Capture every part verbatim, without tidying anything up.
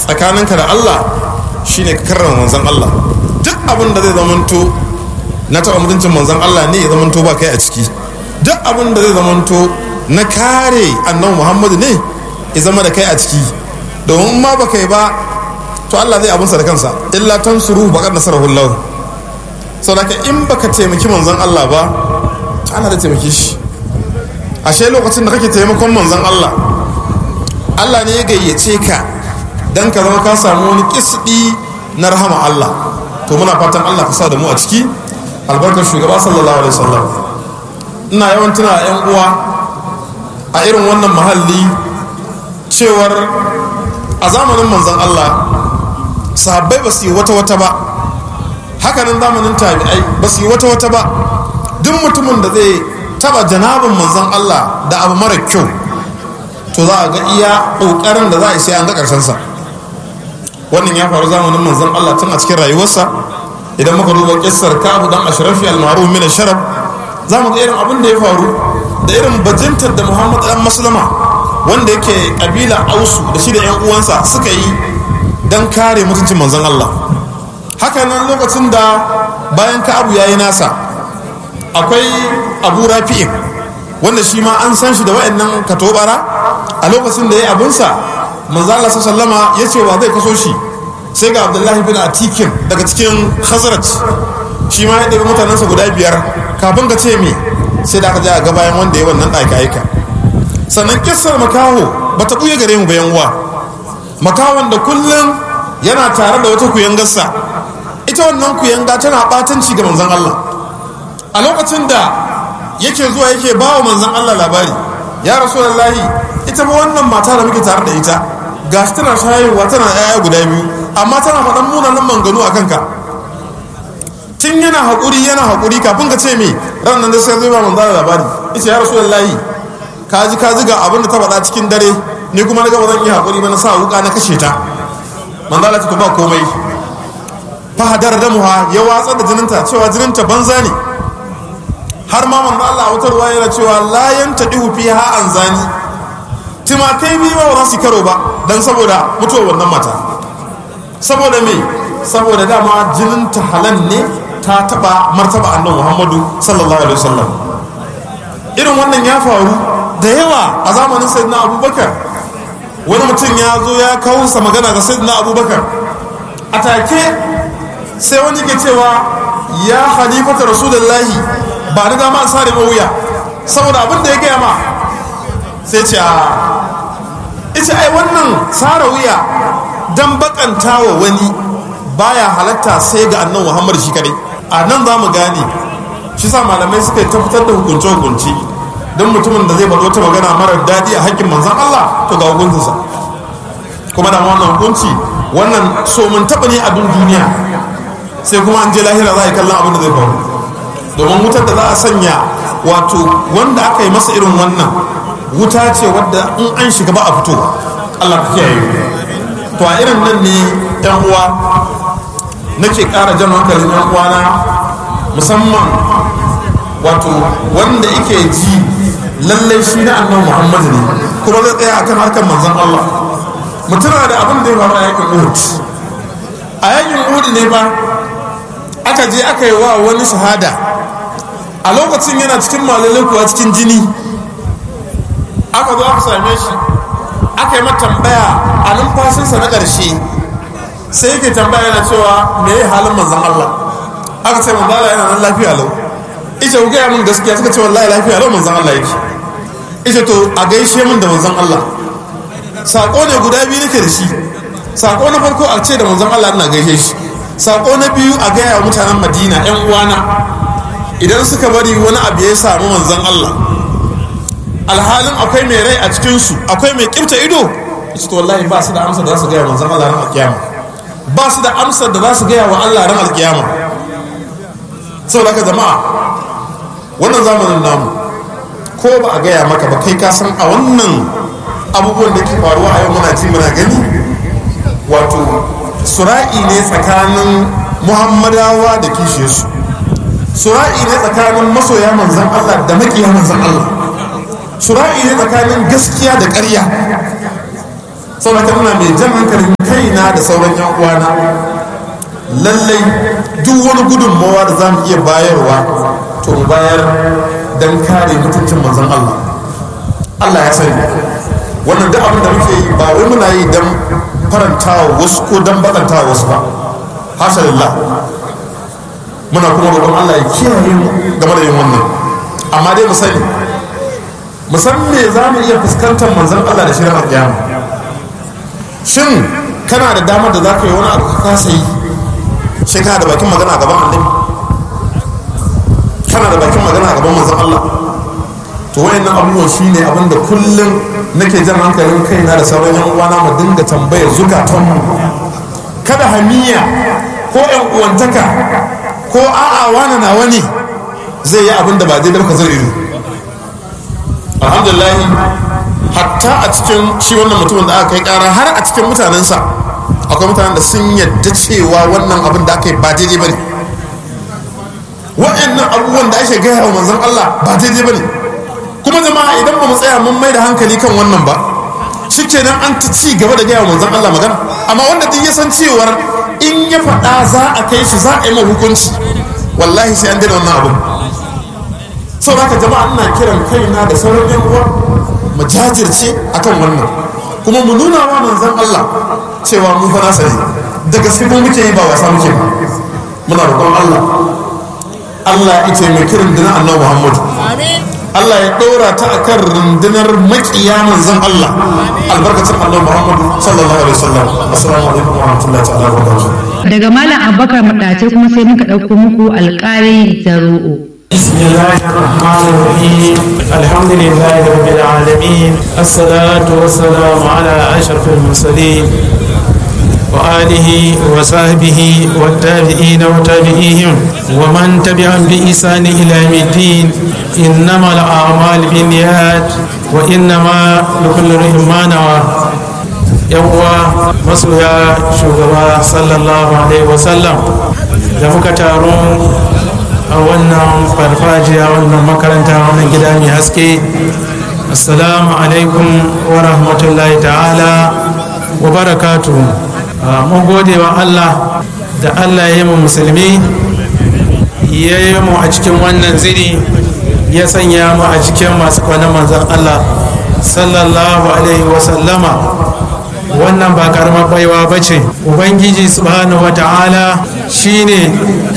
tsakaninka da Allah shine ka karrama manzon Allah. Duk abin da zai zamanto na taɓa mutuncin manzon Allah ne ya zamanto ba kai a ciki. Duk abin da zai zamanto na kare annabi Muhammadu ne ya zama da kai a ciki. Domin ma ba kai ba to Allah zai abunsa da kansa. Illa tansuru baqad nasarahu Allah. Saboda in baka taimaki manzon Allah ba Allah zai taimake shi. Ashe lokacin da kake taimakon manzon Allah, Allah ne ya gayyace ka dan ka zama ka samu wani kisdi na rahama Allah. To muna fatan Allah ka sa da mu a ciki albarkar shugaba sallallahu alaihi wasallam. Ina yawan tuna yan uwa a irin wannan mahalli cewar a zamanin manzon Allah sahabbai ba su yi wata wata ba, hakanan zamanin tabi'ai ba su yi wata wata ba. Duk mutumin da zai taba janabin manzon Allah da abu mara kyau to za a ga iya kokarin da za a yi sai an ga karshen sa. Wannan ya faru zamanin manzon Allah tun a cikin rayuwarsa. Idan muka duba kissar Ka'ab dan Ashrafi al-Ma'ruf min al-Sharaf za mu ga irin abin da ya faru da irin bajintar da Muhammad dan Maslama wanda yake kabila Ausu da shi da yan uwansa suka yi dan kare mutuncin manzon Allah. Haka nan lokacin da bayan Ka'ab yayi nasa akwai Abu Rafi'in wanda shi ma an san shi da wayannan katobara. A lokacin da yayi abunsa manzo Allah sallallahu alaihi ya ce wa zai kaso shi, sai ga Abdullahi bin Atikin daga cikin Khazraj shi ma ya ɗabi mutanensa guda biyar. Kafin ka ce me sai da aka ja ga bayan wanda ya wannan ɗaika aika. Sannan kissar makaho bata buye gare mu bayan uwa. Makahon da kullum yana tare da wata kuyangarsa, ita wannan kuyanga tana batanci ga manzon Allah. A lokacin da yake zuwa yake bawa manzon Allah labari, ya Rasulullahi ita ba wannan mata da muke tare da ita gashi tana shayarwa tana yaya guda biyu amma tana faɗan munanan manganu a kanka. Tun yana haƙuri yana haƙuri kafin ka ce me ran nan da sai zai ba manzon Allah labari, ita ya Rasulullahi kaji kaji ga abin da ta faɗa cikin dare, ni kuma na ga ba zan yi haƙuri ba na sa wuƙa na kashe ta. Manzon Allah ta ba komai. Fahadar damuha ya watsa da jininta cewa jininta banza ne. Har ma manzo Allah wata ruwa yana cewa la yantadihu fiha anzani, timakai biyu ba za su karo ba dan saboda mutuwar wannan mata. Saboda me? Saboda dama jinin ta halal ne, ta taba martaba annabi Muhammadu sallallahu alaihi wasallam. Irin wannan ya faru da yawa a zamanin sayyidina Abubakar. Wani mutum ya zo ya kawo sa magana ga sayyidina Abubakar, a take sai wani ke cewa ya khalifata rasulullahi ba ni dama an sare wuya saboda abin da ya gaya ma. Sai ce a ita ai wannan sare wuya dan bakanta wa wani baya halatta sai ga annabi Muhammad shi kadai. A nan za mu gane shi sa malamai suka yi tabbatar da hukunce hukunci don mutumin da zai faɗo ta magana marar daɗi a hakkin manzon Allah to ga hukuncinsa. Kuma da wannan hukunci wannan so mun taɓa ne a duniya, sai kuma an je lahira za a yi kallon abin da zai faru. Domin wutar da za a sanya wato wanda aka yi masa irin wannan wuta ce wadda in an shiga ba a fito. Allah ka kiyaye. To a irin nan ne yan uwa nake ƙara jan hankalin yan uwana, musamman wato wanda yake ji lallai shi na annabi Muhammad ne kuma zai tsaya akan harkar manzon Allah. Mutuna da abin da ya faru a yakin Uhud. A yakin Uhud ne ba aka je aka yi wa wani shahada a lokacin yana cikin malalai kuwa cikin jini. Aka zo aka same shi aka yi mata tambaya a numfashinsa na ƙarshe, sai yake tambaya yana cewa me ya halin manzan Allah. Aka ce manzan Allah yana nan lafiya lau. Ita ku gaya min gaskiya, suka ce wallahi lafiya lau manzan Allah yake. Ita to a gaishe min da manzan Allah. Sako ne guda biyu nake da shi. Sako na farko a ce da manzan Allah ina gaishe shi. Sako na biyu a gaya wa mutanen Madina yan uwana idan suka bari wani abu ya samu manzon Allah alhalin akwai mai rai a cikinsu, akwai mai kibta ido, ita to wallahi ba su da amsar da za su gaya wa manzon Allah ran alkiyama, ba su da amsar da za su gaya wa Allah ran alkiyama. saboda haka jama'a wannan zamanin namu ko ba a gaya maka ba kai ka san a wannan abubuwan da ke faruwa a yau muna ji muna gani, wato sura'i ne tsakanin muhammadawa da kishiyarsu, sura'i ne tsakanin masoya manzan Allah da makiya manzan Allah, sura'i ne tsakanin gaskiya da ƙarya. saboda muna mai jan hankalin kaina kaina da sauran yan uwana lallai duk wani gudunmawa da za mu iya bayarwa to mu bayar don kare mutuncin manzon Allah. Allah ya sani wannan duk abin da muke yi ba wai muna yi don farantawa wasu ko don bakantawa wasu ba, hasha lillah. Muna kuma roƙon Allah ya kiyaye mu game da yin wannan, amma dai mu sani mu san me za mu iya fuskantar manzon Allah da shirin alƙiyama. Shin kana da damar da za ka yi wani abu ka kasa yi? Shin kana da bakin magana a gaban annabi? Kana da bakin magana a gaban manzon Allah? To wayannan abubuwan shine abin da kullum nake jan hankalin kaina da sauran yan uwana mu dinga tambayar zukatanmu. Kada hamiya ko yan uwantaka ko a'a wani na wani zai yi abin da ba daidai ba ka zai yi. Alhamdulillah, hatta a cikin shi wannan mutumin da aka kai kara har a cikin mutanensa akwai mutanen da sun yadda cewa wannan abin da aka yi ba daidai bane. Waɗannan abubuwan da ake gaya wa manzon Allah ba daidai bane. Kuma jama'a idan ba mu tsaya mun mai da hankali kan wannan ba, shikenan an ta ci gaba da gaya wa manzon Allah magana. Amma wanda duk ya san cewar in ya faɗa za a kai shi za a yi ma hukunci, wallahi sai an daina wannan abin. Sau haka jama'a ina kiran kaina da sauran yan uwa mu jajirce akan wannan, kuma mu nuna wa manzon Allah cewa mu fa nasa ne, da gaske mu muke yi ba wasa muke ba. Muna roƙon Allah Allah ya taimaki rundunar Annabi Muhammadu, Allah ya ɗora ta akan rundunar maƙiya manzon Allah, albarkacin Annabi Muhammadu sallallahu alaihi wasallam. Assalamu alaikum wa rahmatullahi ta'ala wa barakatuh. Daga Malam Abubakar Madace kuma sai muka ɗauko muku alƙali Zaru'u. بسم الله الرحمن الرحيم الحمد لله رب العالمين الصلاة والسلام على أشرف المرسلين وآله وصحبه والتابعين وتابعيهم ومن تبعهم بإحسان إلى يوم الدين إنما الأعمال بالنيات وإنما لكل امرئ ما نوى يوم مسويا شugaba sallallahu alaihi wasallam da muka taro a wannan farfajiya wannan makaranta wannan gida mai haske. Assalamu alaikum wa rahmatullahi ta'ala wa barakatu. Mun gode wa Allah da Allah ya yi mu musulmi, ya yi mu a cikin wannan ziri, ya sanya mu a cikin masu kwanan manzan Allah sallallahu alaihi wa sallama. Wannan ba karamar baiwa ba ce. Ubangiji subhanahu wa ta'ala shine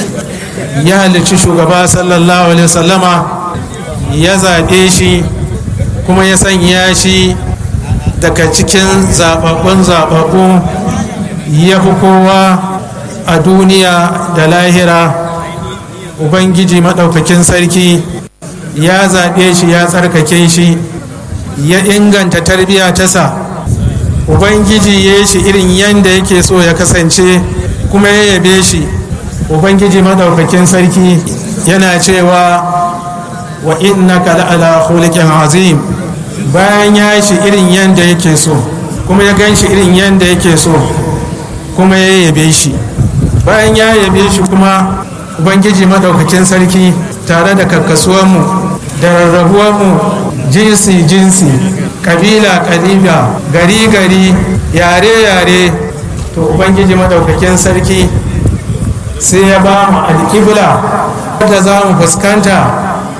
ya halicci shugaba sallallahu alaihi wasallama, ya zaɓe shi kuma ya sanya shi daga cikin zaɓaɓɓun zaɓaɓɓu, ya fi kowa a duniya da lahira. Ubangiji maɗaukakin sarki ya zaɓe shi, ya tsarkake shi, ya inganta tarbiyya tasa. Ubangiji ya yi shi irin yadda yake so ya kasance, kuma ya yabe shi. Ubangiji madaukakin sarki yana cewa wa innaka la'ala khuliqin azim. Bayan ya shi irin yanda yake so kuma ya gan shi irin yanda yake so kuma ya yabe shi. Bayan ya yabe shi kuma Ubangiji madaukakin sarki tare da kakkasuwanmu da rarrabuwanmu jinsi jinsi, kabila kabila, gari gari, yare yare, to Ubangiji madaukakin sarki sai ya ba mu alƙibla da za mu fuskanta.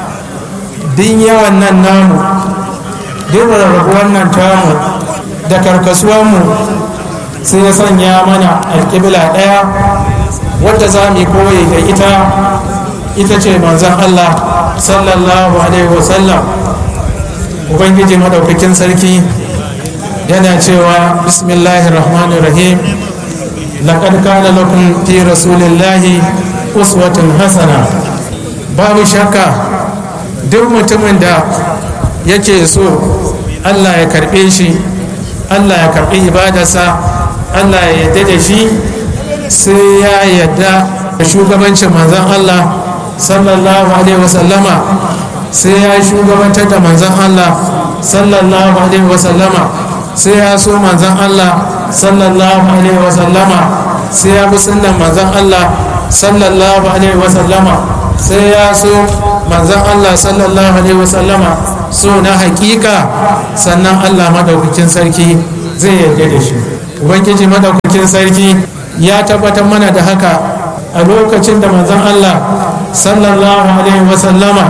Din yawan nan namu, din rarrabuwan nan tamu da karkasuwanmu, sai ya sanya mana alƙibla ɗaya wadda za mu koyi da ita, ita ce manzon Allah sallallahu alaihi wasallam. Ubangiji madaukakin sarki yana cewa bismillahir rahmanir rahim laqad kana lakum fi rasulillahi uswatun hasana. Babu shakka duk mutumin da yake so Allah ya karbe shi, Allah ya karbi ibadarsa, Allah ya yarda da shi, sai ya yarda da shugabancin manzon Allah sallallahu alaihi wasallama, sai ya shugabantar da manzon Allah sallallahu alaihi wasallama, sai ya so manzon Allah sallallahu alaihi wasallama, sai ya bi sunnan manzon Allah sallallahu alaihi wasallama, sai ya so manzon Allah sallallahu alaihi wasallama so na hakika, sannan Allah madaukakin sarki zai yarda da shi. ubangiji madaukakin sarki ya tabbatar mana da haka a lokacin da manzon Allah sallallahu alaihi wasallama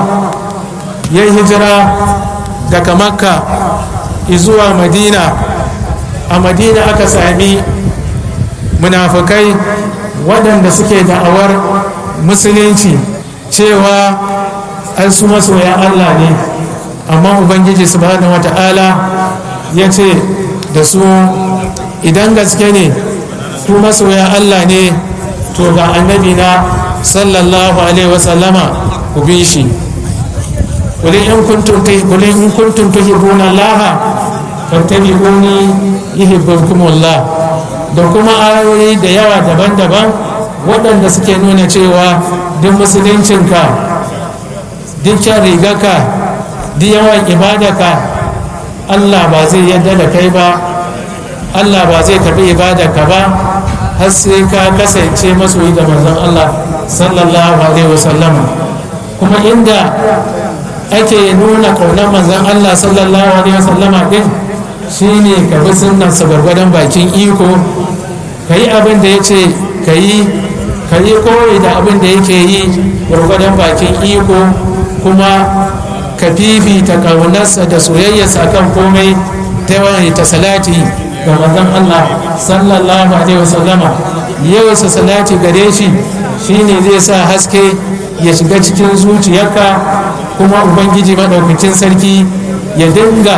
ya hijira daga makka zuwa madina. A madina aka sami munafukai waɗanda suke da'awar musulunci cewa an su masoya Allah ne, amma ubangiji subhanahu wata'ala ya ce da su idan gaske ne ku masoya Allah ne to ga annabi na sallallahu alaihi wasallama ku bi shi. qul in kuntum qul in kuntum tuhibbuna Allah fattabi'uni yuhibbukumullah, da kuma ayoyi da yawa daban-daban waɗanda suke nuna cewa duk musuluncinka, duk kyan rigarka, duk yawan ibadaka, Allah ba zai yadda da kai ba, Allah ba zai karɓi ibadarka ba har sai ka kasance masoyi da manzon Allah sallallahu alaihi wasallam. Kuma inda ake nuna ƙaunar manzon Allah sallallahu alaihi wasallama din shine ka bi sunnarsa gwargwadon bakin iko, ka yi abin da ya ce ka yi, ka yi koyi da abin da yake yi gwargwadon bakin iko, kuma ka fifita ƙaunarsa da soyayyarsa kan komai ta yawan ta salati ga manzon Allah sallallahu alaihi wasallama. yawansa salati gare shi shine zai sa haske ya shiga cikin zuciyarka, kuma ubangiji maɗaukacin sarki ya dinga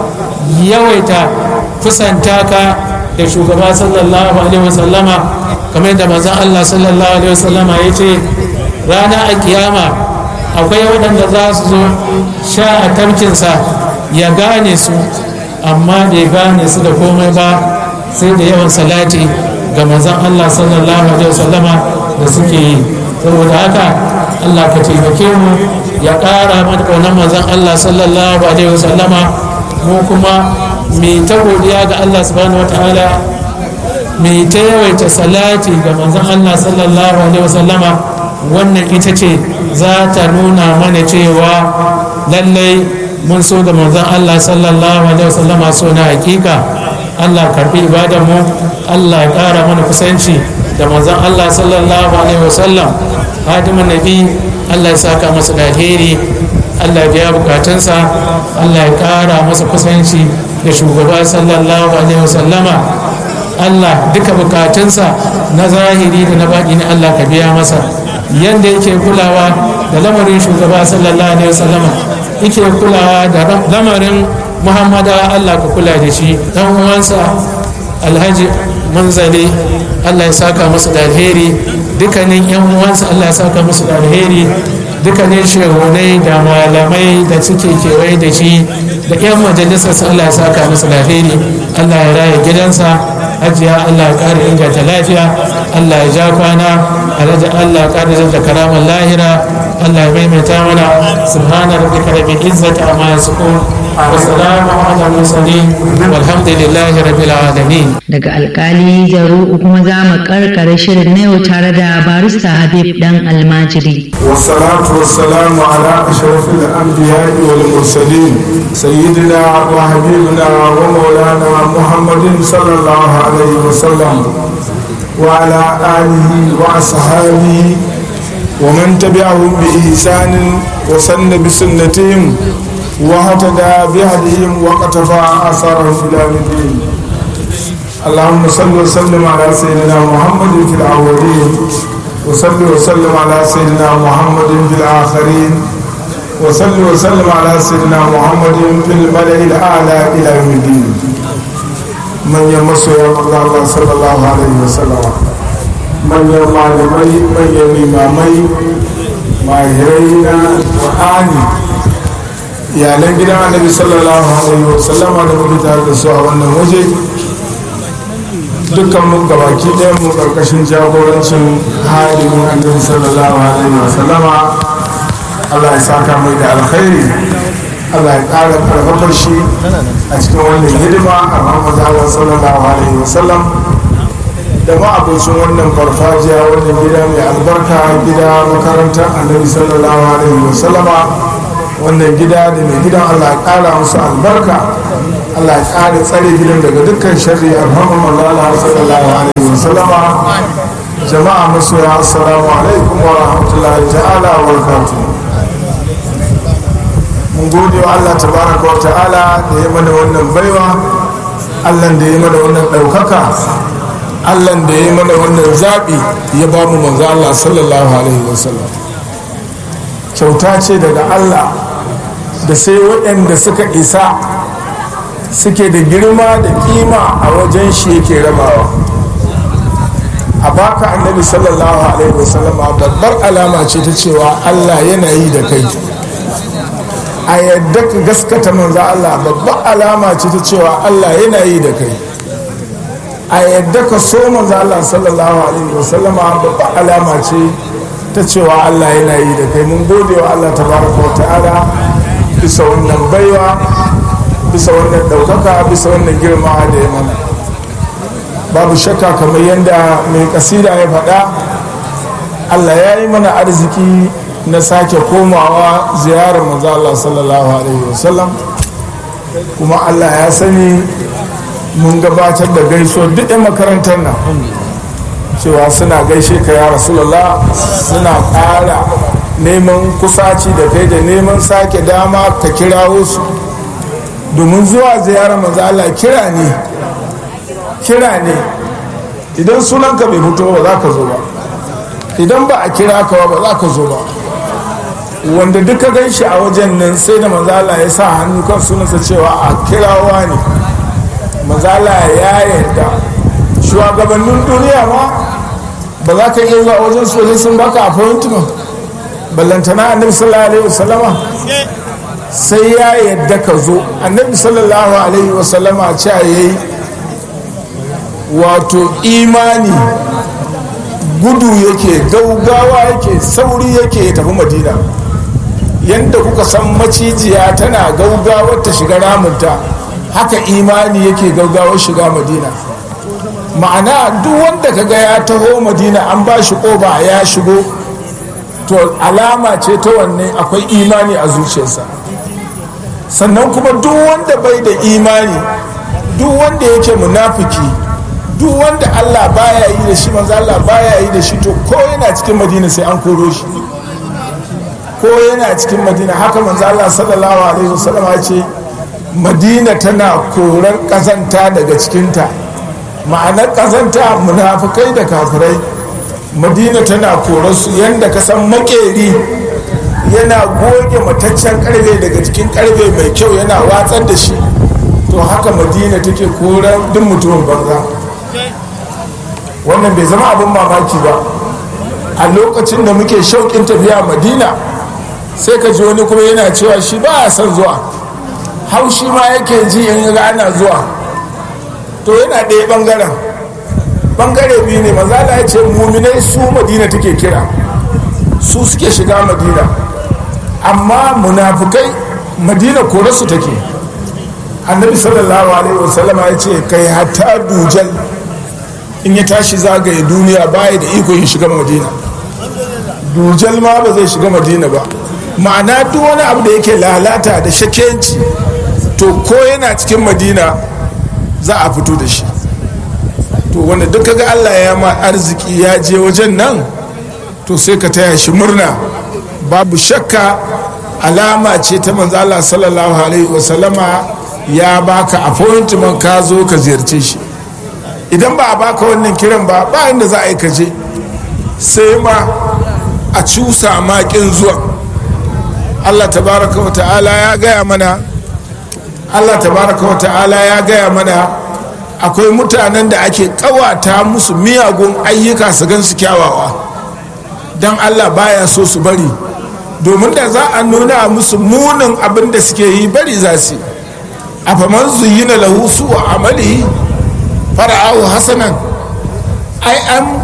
yawaita kusanta ka da shugaba sallallahu alaihi wasallama, kamar yadda manzon Allah sallallahu alaihi wasallama ya ce rana a kiyama akwai waɗanda za su zo sha a tarkinsa ya gane su, amma bai gane su da komai ba sai da yawan salati ga manzon Allah sallallahu alaihi wasallama da suke yi. Saboda haka Allah ka taimake mu ya ƙara mana ƙaunar manzon Allah sallallahu alaihi wasallama, mu kuma mai ta godiya ga Allah subhanahu wataala, mai ta yawaita salati ga manzon Allah sallallahu alaihi wasallama. Wannan ita ce za ta nuna mana cewa lallai mun so da manzon Allah sallallahu alaihi wasallama so na hakika. Allah karbi ibadar mu, Allah ya ƙara mana kusanci da manzon Allah sallallahu alaihi wasallam. Hadimin nabi, Allah ya saka masa da alheri, Allah ya biya bukatunsa, Allah ya ƙara masa kusanci da shugaba sallallahu alaihi wasallama. Allah duka bukatunsa na zahiri da na baɗi ne Allah ka biya masa. Yanda yake kulawa da lamarin shugaba sallallahu alaihi wasallama, yake kulawa da lamarin Muhammada, Allah ka kula da shi. Dan uwansa Alhaji Manzali, Allah ya saka masa da alheri, dukkanin yan uwansa Allah ya saka masa da alheri, dukkanin shehunai da malamai da suke kewaye da shi da yan majalisarsa Allah ya saka masa da alheri. Allah ya raya gidansa, hajiya Allah ya ƙara inganta lafiya, Allah ya ja kwana, alhaji Allah ya ƙara da karamar lahira, Allah ya maimaita mana. Subhana rabbika rabbil izzati amma yasifun wa salamun ala mursalin walhamdulillahi rabbil alamin. Daga alkali Zaru kuma za mu karkare shirin na yau tare da barista Habib dan Almajiri. Wassalatu wassalamu ala ashrafil anbiya'i wal mursalin sayyidina wa habibina wa maulana Muhammadin sallallahu alaihi wa sallam wa ala alihi wa ashabihi wa man tabi'ahum bi ihsanin wa sanna bi sunnatihim wa hatada bi hadihim wa qatafa asarahum ila yawmiddin. اللهم صل وسلم على سيدنا محمد في الأولين وصل وسلم على سيدنا محمد في الآخرين وصل وسلم على سيدنا محمد في الملأ الأعلى إلى يوم الدين. من يمس يا الله صلى الله عليه وسلم، من يرمى لمي، من يرمى مامي، ما يهرينا وآني يا لنجنا النبي صلى الله عليه وسلم أنا مبتدأ السؤال والنموذج. dukkan mu gabaki ɗaya mu ƙarƙashin jagorancin hadimin annabi sallallahu alaihi wa sallama. Allah ya saka mai da alkhairi, Allah ya ƙara ƙarfafar shi a cikin wannan hidima a Muhammad Allah sallallahu alaihi wa sallam, da ma abocin wannan farfajiya, wannan gida mai albarka, gida makarantar annabi sallallahu alaihi wa sallama. Wannan gida da mai gidan Allah ya ƙara musu albarka, Allah ya ƙara tsare gidan daga dukkan sharri alhamdu Allah sallallahu alaihi wasallama. Jama'a masoya assalamu alaikum wa rahmatullahi ta'ala wa barakatuh. Mun gode wa Allah tabaraka wa ta'ala da ya mana wannan baiwa, Allah da ya mana wannan ɗaukaka, Allah da ya mana wannan zaɓi ya ba mu manzo Allah sallallahu alaihi wasallam. Kyauta ce daga Allah da sai waɗanda suka isa suke da girma da kima a wajen shi yake rabawa. A baka annabi sallallahu alaihi wasallam babbar alama ce ta cewa Allah yana yi da kai. A yadda ka gaskata manzo Allah babbar alama ce ta cewa Allah yana yi da kai. A yadda ka so manzo Allah sallallahu alaihi wasallam babbar alama ce ta cewa Allah yana yi da kai. Mun gode wa Allah tabaraka wa ta'ala bisa wannan baiwa, bisa wannan ɗaukaka, bisa wannan girma da ya mana. Babu shakka kamar yadda mai kasida ya faɗa, Allah ya yi mana arziki na sake komawa ziyarar manzo Allah sallallahu alaihi wasallam, kuma Allah ya sani mun gabatar da gaisuwar duk 'yan makarantar nan cewa suna gaishe ka ya Rasulullah, suna ƙara neman kusaci da kai da neman sake dama ka kirawo su, domin zuwa ziyarar manzo Allah kira ne kira ne. Idan sunanka bai fito ba za ka zo ba, idan ba a kira ka ba za ka zo ba. Wanda duka gan shi a wajen nan sai da manzo Allah ya sa hannu kan sunansa cewa a kirawa ne. Manzo Allah ya yarda shugabannin duniya ma ba za ka iya zuwa wajen su wajen sun baka appointment, ballantana annabi sallallahu alaihi wasallama sai ya yadda ka zo. Annabi sallallahu alaihi wasallama ce yayi wato imani gudu yake, gaugawa yake, sauri yake ya tafi Madina. Yanda kuka san macijiya tana gaugawar ta shiga ramunta, haka imani yake gaugawar shiga Madina. Ma'ana duk wanda kaga ya taho Madina an ba shi ƙoba ya shigo, to alama ce ta wannan akwai imani a zuciyarsa. Sannan kuma duk wanda bai da imani, duk wanda yake munafiki, duk wanda Allah baya yi da shi, manzo Allah baya yi da shi, to ko yana cikin Madina sai an koro shi, ko yana cikin Madina. Haka manzo Allah sallallahu alaihi wasallam ya ce Madina tana korar kazanta daga cikinta. Ma'anar kazanta munafikai da kafirai, Madina tana korarsu yadda ka san makeri yana goge mataccen karfe daga cikin karfe mai kyau yana watsar da shi, to haka Madina take korar duk mutumin banza. Wannan bai zama abin mamaki ba. A lokacin da muke shauƙin tafiya Madina, sai ka ji wani kuma yana cewa shi ba a son zuwa, haushi ma yake ji in ga ana zuwa. To yana ɗaya ɓangaren, ɓangare biyu ne. Manzala ya ce muminai su Madina take kira, su suke shiga Madina, amma munafukai Madina korarsu take. Annabi sallallahu alaihi wasallam ya ce kai hatta dujal in ya tashi zagaye duniya baya da iko yin shiga Madina. Dujal ma ba zai shiga Madina ba. Ma'ana duk wani abu da yake lalata da shakenci, to ko yana cikin Madina za a fito da shi. To wanda duk kaga Allah ya ma arziki ya je wajen nan, to sai ka taya shi murna. Babu shakka alama ce ta manzo Allah sallallahu alaihi wasallama ya baka appointment ka zo ka ziyarce shi. Idan ba a baka wannan kiran ba, ba inda za a yi kaje, sai ma a cusa makin zuwa. Allah tabaraka wa ta'ala ya gaya mana Allah tabaraka wa ta'ala ya gaya mana akwai mutanen da ake kawata musu miyagun ayyuka su gan su kyawawa, don Allah baya so su bari, domin da za a nuna musu munin abin da suke yi bari za su. A faman zuyina lahu su a amali fara'ahu hasanan, ai an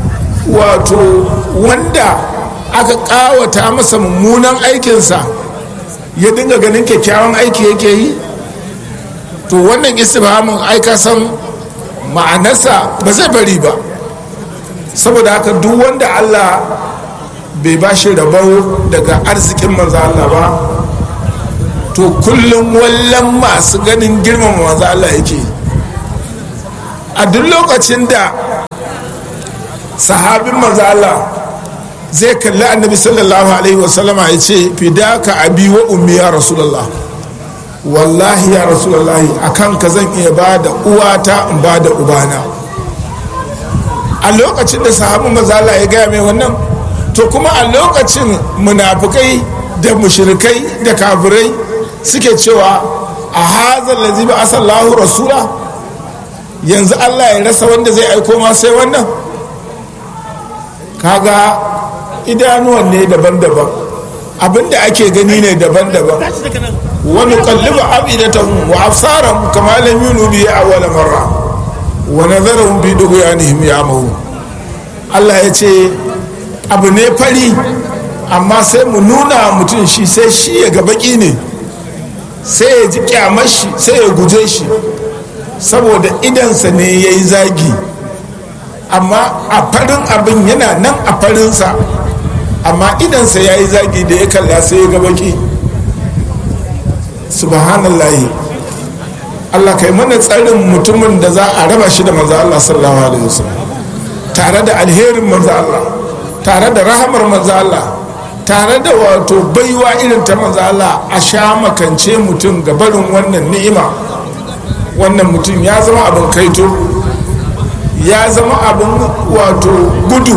wato wanda aka kawata masa mummunan aikinsa ya dinga ganin kyakkyawan aiki yake yi, to wannan istifhamin aika san ma'anarsa ba zai bari ba. Saboda haka duk wanda Allah bai ba shi rabau daga arzikin manzo Allah ba, to kullum wallan masu ganin girman manzo Allah yake. A duk lokacin da sahabin manzo Allah zai kalli annabi sallallahu alaihi wasallama ya ce fidaka abi wa ummi ya rasulullah, wallahi ya rasulullah akan ka zan iya ba da uwata in ba da ubana. A lokacin da sahabin manzo Allah ya gaya mai wannan, to kuma a lokacin munafukai da mushrikai da kafirai suke cewa a hazal ladzi ba asallahu rasula, yanzu Allah ya rasa wanda zai aiko ma sai wannan. Kaga idanuwan ne daban-daban, abinda ake gani ne daban-daban. Wani kalliba abidatahum wa absarahum kama lam yunu bi awwal marra wa nadharuhum bi dughyanihim ya'mahu. Allah ya ce abu ne fari amma sai mu nuna mutum shi sai shi ya ga baki ne, sai ya ji kyamar shi, sai ya guje shi saboda idansa ne ya yi zagi. Amma a farin abin yana nan a farinsa, amma idansa ya yi zagi da ya kalla sai ya ga baki. Subhanallahi, Allah kai mana tsarin mutumin da za a raba shi da manzo Allah sallallahu alaihi wasallam, tare da alherin manzo Allah, tare da rahamar manzo Allah, tare da wato baiwa irin ta manzo Allah, a sha makance mutum ga barin wannan ni'ima. Wannan mutum ya zama abin kaito, ya zama abin wato gudu,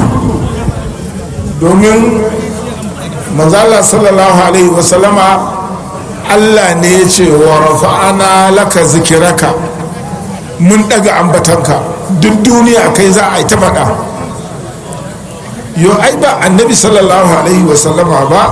domin manzo Allah sallallahu alaihi wasallama Allah ne ya ce wa rafa'ana laka zikiraka, mun daga ambatanka, duk duniya kai za a yi ta faɗa. Yo ai ba annabi sallallahu alaihi wasallama ba,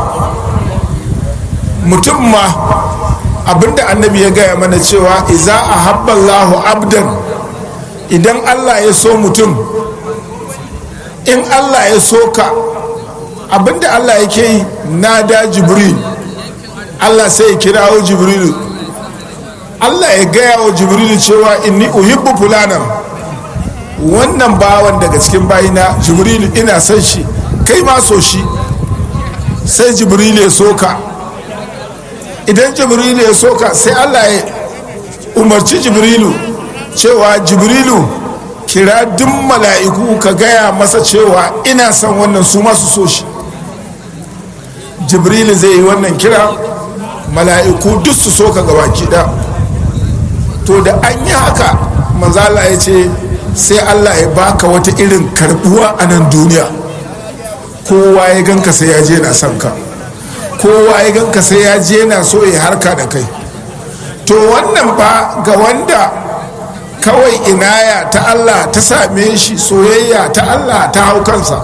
mutum ma abinda annabi ya gaya mana cewa iza ahabballahu abdan, idan Allah ya so mutum, in Allah ya so ka, abinda Allah yake yi nada Jibril, Allah sai ya kirawo Jibrilu, Allah ya gaya wa Jibrilu cewa inni uhibbu fulanan, wannan bawan daga cikin bayina Jibrilu ina son shi, kai ma so shi. Sai Jibrilu ya soka, idan Jibrilu ya soka sai Allah ya umarci Jibrilu cewa Jibrilu kira duk mala'iku ka gaya masa cewa ina son wannan, su masu so shi. Jibrilu zai yi wannan kira, mala'iku duk su soka gabaki da. To da an yi haka manzala ya ce sai Allah ya baka wata irin karbuwa a nan duniya, kowa ya ganka sai ya je na son ka, kowa ya ganka sai ya je na so ya harka da kai. To wannan ba ga wanda kawai inaya ta Allah ta same shi, soyayya ta Allah ta hau kansa.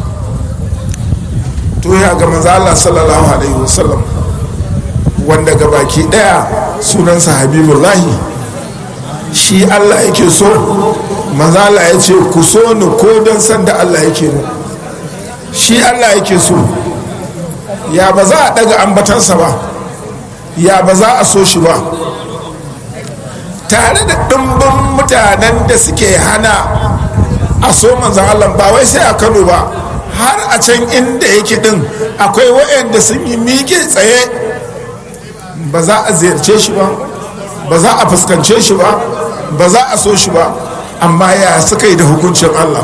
To ya ga manzala sallallahu alaihi wasallam wanda ga baki daya sunansa habibullahi, shi Allah yake so. Manzala ya ce ku so ni ko don san da Allah yake mu, shi Allah yake so. Ya ba za a daga ambatansa ba, ya ba za a so shi ba, tare da ɗimbin mutanen da suke hana a so manzan Allah, ba wai sai a Kano ba, har a can inda yake din akwai waɗanda sun yi miƙe tsaye, ba za a ziyarce shi ba, ba za a fuskance shi ba, ba za a so shi ba. Amma ya suka yi da hukuncin Allah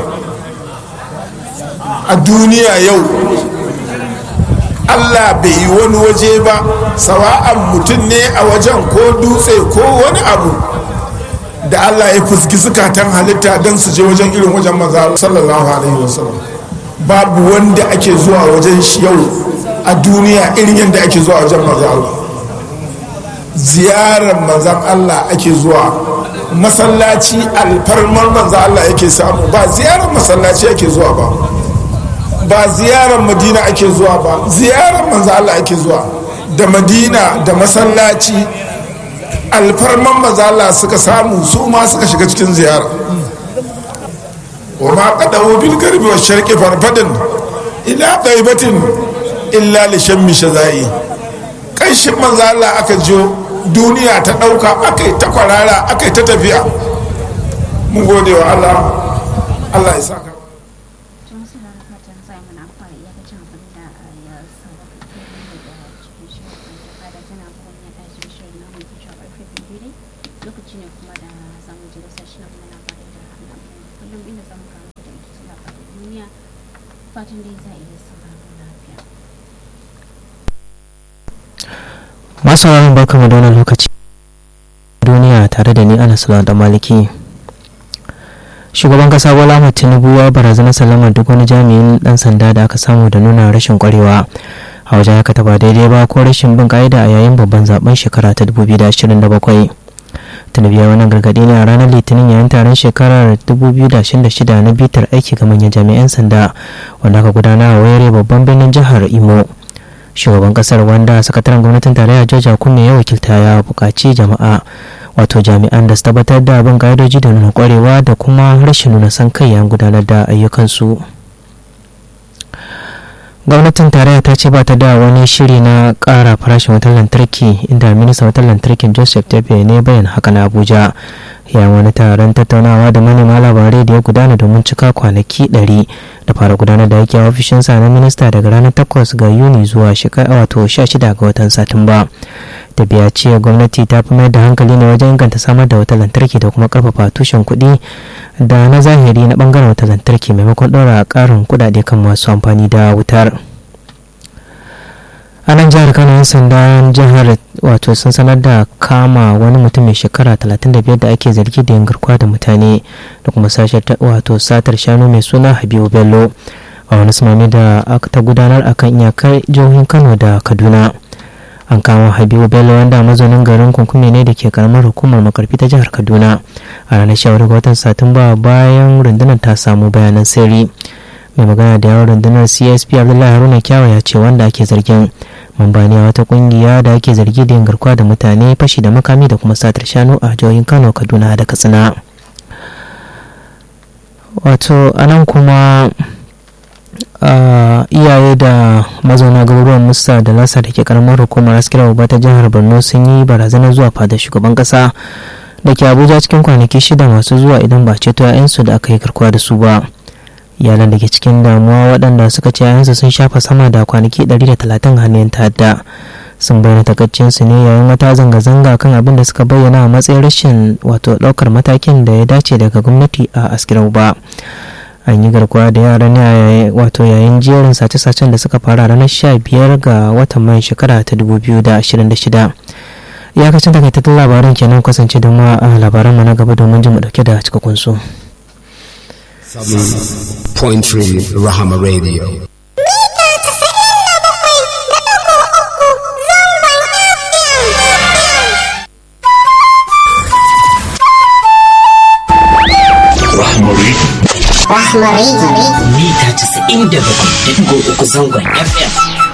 a duniya yau? Allah bai yi wani waje ba, sawa'an mutum ne a wajen ko dutse ko wani abu, da Allah ya fuski zukatan halitta don su je wajen irin wajen manzo sallallahu alaihi wasallam. Babu wanda ake zuwa wajen shi yau a duniya irin yadda ake zuwa wajen manzo Allah. Ziyarar manzan Allah ake zuwa, masallaci alfarmar manzan Allah yake samu, ba ziyarar masallaci ake zuwa ba, ba ziyarar madina ake zuwa ba, ziyarar manzan Allah ake zuwa. Da madina da masallaci alfarman manzan Allah suka samu, su ma suka shiga cikin ziyara. wa ma qadahu bil garbi wa sharqi farfadin ila qaibatin illa li shammi shazai. Kanshin manzo Allah aka jo duniya ta dauka, aka yi ta kwarara, aka yi ta tafiya. Mun gode wa Allah, Allah ya saka. fatan dai za a iya sauraro lafiya. Masu sauraron barkamu da wannan lokaci duniya tare da ni Anas da Maliki. Shugaban kasa Bola Ahmed Tinubu ya barazana sallamar duk wani jami'in dan sanda da aka samu da nuna rashin kwarewa a wajen haka ta ba daidai ba ko rashin bin ka'ida a yayin babban zaben shekara ta dubu biyu da ashirin da bakwai. Tinubu ya wannan gargaɗi ne a ranar Litinin yayin taron shekarar dubu biyu da ashirin da shida na bitar aiki ga manyan jami'an sanda wanda aka gudana a Owerri babban birnin jihar Imo. Shugaban kasar wanda sakataren gwamnatin tarayya George Akume ya wakilta ya buƙaci jama'a wato jami'an da su tabbatar da bin ka'idoji da nuna kwarewa da kuma rashin nuna san kai yayin gudanar da ayyukansu. Gwamnatin tarayya ta ce ba ta da wani shiri na ƙara farashin wutar lantarki inda ministan wutar lantarkin Joseph Tebe ne bayan haka na Abuja ya wani taron tattaunawa da manema labarai da ya gudana domin cika kwanaki ɗari da fara gudanar da aiki a ofishinsa na minista daga ranar takwas ga Yuni zuwa shekara wato sha shida ga watan Satumba. Tebe ya ce gwamnati ta fi mayar da hankali ne wajen inganta samar da wutar lantarki da kuma karfafa tushen kuɗi da na zahiri na bangaren wutar lantarki maimakon ɗora ƙarin kuɗaɗe kan masu amfani da wutar. A nan jihar Kano yan sandan jihar wato sun sanar da kama wani mutum mai shekara talatin da biyar da ake zargi da yin garkuwa da mutane da kuma sashen wato satar shanu mai suna Habibu Bello a wani sumami da aka ta gudanar akan iyakar jihohin Kano da Kaduna. An kama Habibu Bello wanda mazaunin garin Kunkume ne da ke karamar hukumar Makarfi ta jihar Kaduna a ranar sha hudu ga watan Satumba bayan rundunar ta samu bayanan sirri. Mai magana da yawon rundunar C S P Abdullahi Haruna Kyawa ya ce wanda ake zargin mamba ne a wata kungiya da ake zargi da yin garkuwa da mutane, fashi da makami da kuma satar shanu a jihohin Kano, Kaduna da Katsina. Wato anan kuma Uh, iyaye da mazauna garuruwan Musa da Lasa da ke karamar hukumar Askira Uba ta jihar Borno sun yi barazanar zuwa fadar shugaban kasa da ke Abuja cikin kwanaki shida masu zuwa idan ba ceto 'ya'yansu da aka yi garkuwa da su ba. Iyalan da ke cikin damuwa waɗanda suka ce 'ya'yansu sun shafa sama da kwanaki ɗari da talatin hannun ta'adda sun bayyana takaicinsu ne yayin wata zanga-zanga kan abin da suka bayyana a matsayin rashin wato ɗaukar matakin da ya dace daga gwamnati a Askira Uba. An yi garkuwa da yara ne wato yayin jerin sace-sacen da suka fara ranar sha biyar ga watan mai shekara ta dubu biyu da ashirin da shida. Iyakacin takaitattun labaran kenan kasance da ma a labaran mu na gaba domin jin mu dauke da cikakkun su. Point three Rahama Radio. Rahama Radio mita casa'in da bakwai da digo uku zangon F M.